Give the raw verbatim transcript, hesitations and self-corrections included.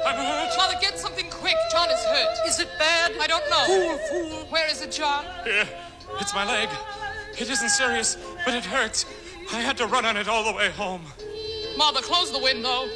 I'm hurt. Mother, get something quick. John is hurt. Is it bad? I don't know. Fool, fool. Where is it, John? Here. It's my leg. It isn't serious, but it hurts. I had to run on it all the way home. Mother, close the window.